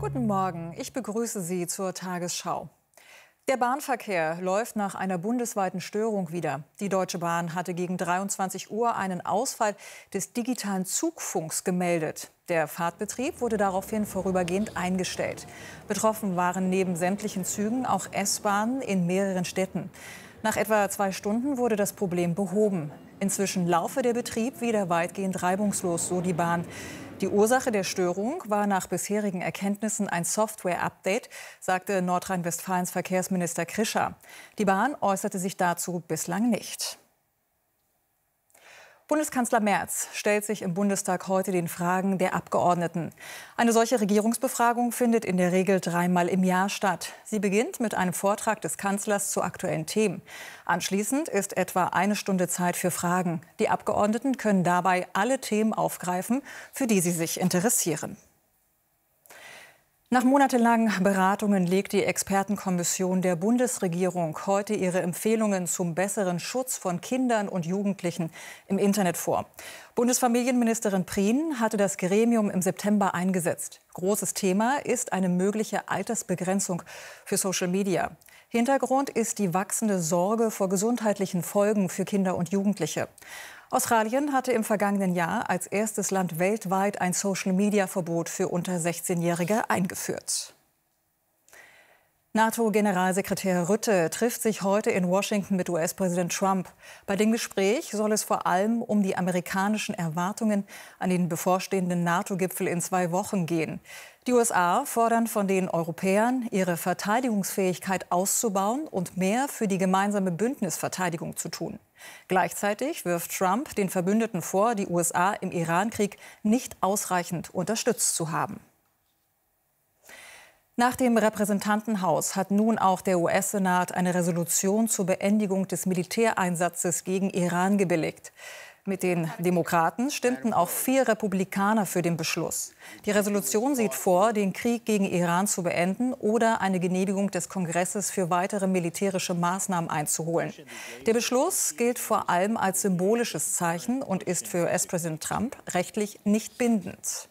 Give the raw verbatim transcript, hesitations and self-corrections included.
Guten Morgen, ich begrüße Sie zur Tagesschau. Der Bahnverkehr läuft nach einer bundesweiten Störung wieder. Die Deutsche Bahn hatte gegen dreiundzwanzig Uhr einen Ausfall des digitalen Zugfunks gemeldet. Der Fahrtbetrieb wurde daraufhin vorübergehend eingestellt. Betroffen waren neben sämtlichen Zügen auch S-Bahnen in mehreren Städten. Nach etwa zwei Stunden wurde das Problem behoben. Inzwischen laufe der Betrieb wieder weitgehend reibungslos, so die Bahn. Die Ursache der Störung war nach bisherigen Erkenntnissen ein Software-Update, sagte Nordrhein-Westfalens Verkehrsminister Krischer. Die Bahn äußerte sich dazu bislang nicht. Bundeskanzler Merz stellt sich im Bundestag heute den Fragen der Abgeordneten. Eine solche Regierungsbefragung findet in der Regel dreimal im Jahr statt. Sie beginnt mit einem Vortrag des Kanzlers zu aktuellen Themen. Anschließend ist etwa eine Stunde Zeit für Fragen. Die Abgeordneten können dabei alle Themen aufgreifen, für die sie sich interessieren. Nach monatelangen Beratungen legt die Expertenkommission der Bundesregierung heute ihre Empfehlungen zum besseren Schutz von Kindern und Jugendlichen im Internet vor. Bundesfamilienministerin Prien hatte das Gremium im September eingesetzt. Großes Thema ist eine mögliche Altersbegrenzung für Social Media. Hintergrund ist die wachsende Sorge vor gesundheitlichen Folgen für Kinder und Jugendliche. Australien hatte im vergangenen Jahr als erstes Land weltweit ein Social-Media-Verbot für unter sechzehnjährige eingeführt. NATO-Generalsekretär Rutte trifft sich heute in Washington mit U S-Präsident Trump. Bei dem Gespräch soll es vor allem um die amerikanischen Erwartungen an den bevorstehenden NATO-Gipfel in zwei Wochen gehen. Die U S A fordern von den Europäern, ihre Verteidigungsfähigkeit auszubauen und mehr für die gemeinsame Bündnisverteidigung zu tun. Gleichzeitig wirft Trump den Verbündeten vor, die U S A im Iran-Krieg nicht ausreichend unterstützt zu haben. Nach dem Repräsentantenhaus hat nun auch der U S-Senat eine Resolution zur Beendigung des Militäreinsatzes gegen Iran gebilligt. Mit den Demokraten stimmten auch vier Republikaner für den Beschluss. Die Resolution sieht vor, den Krieg gegen Iran zu beenden oder eine Genehmigung des Kongresses für weitere militärische Maßnahmen einzuholen. Der Beschluss gilt vor allem als symbolisches Zeichen und ist für U S-Präsident Trump rechtlich nicht bindend.